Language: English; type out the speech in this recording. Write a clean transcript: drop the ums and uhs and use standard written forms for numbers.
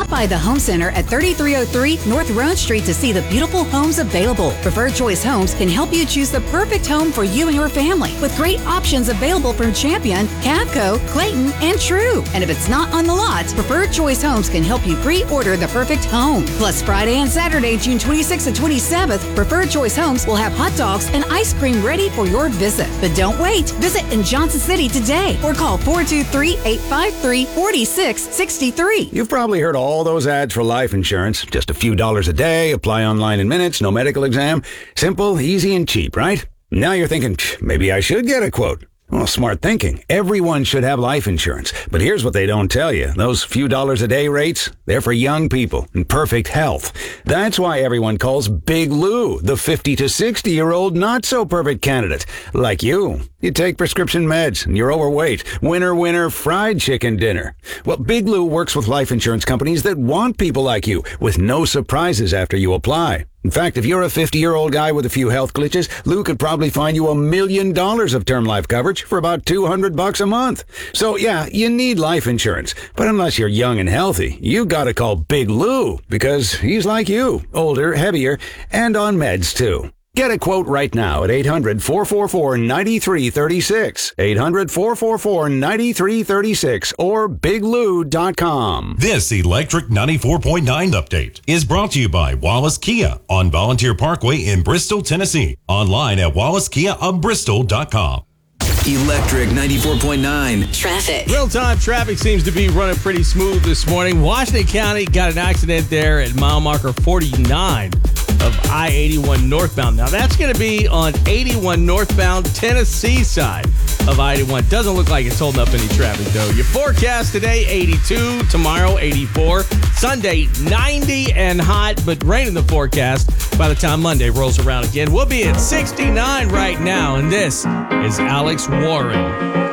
Stop by the Home Center at 3303 North Roan Street to see the beautiful homes available. Preferred Choice Homes can help you choose the perfect home for you and your family with great options available from Champion, Cavco, Clayton, and True. And if it's not on the lot, Preferred Choice Homes can help you pre-order the perfect home. Plus, Friday and Saturday, June 26th and 27th, Preferred Choice Homes will have hot dogs and ice cream ready for your visit. But don't wait. Visit in Johnson City today or call 423-853-4663. You've probably heard all those ads for life insurance. Just a few dollars a day, apply online in minutes, no medical exam. Simple, easy, and cheap, right? Now you're thinking, maybe I should get a quote. Well, smart thinking. Everyone should have life insurance. But here's what they don't tell you. Those few dollars a day rates, they're for young people in perfect health. That's why everyone calls Big Lou the 50 to 60-year-old not-so-perfect candidate. Like you. You take prescription meds and you're overweight. Winner, fried chicken dinner. Well, Big Lou works with life insurance companies that want people like you with no surprises after you apply. In fact, if you're a 50-year-old guy with a few health glitches, Lou could probably find you $1 million of term life coverage for about $200 a month. So yeah, you need life insurance. But unless you're young and healthy, you gotta call Big Lou because he's like you, older, heavier, and on meds too. Get a quote right now at 800-444-9336, 800-444-9336, or biglou.com. This Electric 94.9 update is brought to you by Wallace Kia on Volunteer Parkway in Bristol, Tennessee. Online at wallacekiaofbristol.com. Electric 94.9. Traffic. Real-time traffic seems to be running pretty smooth this morning. Washington County got an accident there at mile marker 49 of I-81 northbound. Now, that's going to be on 81 northbound Tennessee side of I-81. Doesn't look like it's holding up any traffic, though. Your forecast today, 82. Tomorrow, 84. Sunday, 90 and hot, but rain in the forecast by the time Monday rolls around again. We'll be at 69 right now, and this is Alex Warren.